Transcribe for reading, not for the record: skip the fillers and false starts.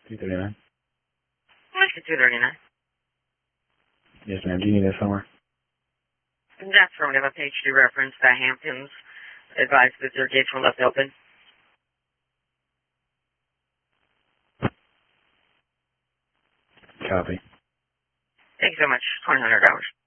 239. What's the 239? Yes, ma'am. Do you need that somewhere? That's affirmative. A page 2 reference that Hamptons advised that their gates were left open. Copy. Thank you so much. $2,100.